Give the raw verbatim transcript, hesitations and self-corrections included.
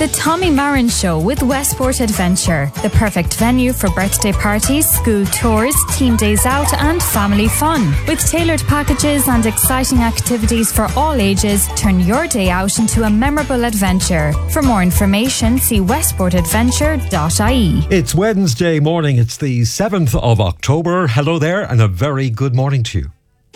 The Tommy Marin Show with Westport Adventure, the perfect venue for birthday parties, school tours, team days out and family fun. With tailored packages and exciting activities for all ages, turn your day out into a memorable adventure. For more information, see westport adventure dot I E. It's Wednesday morning, it's the seventh of October. Hello there and a very good morning to you.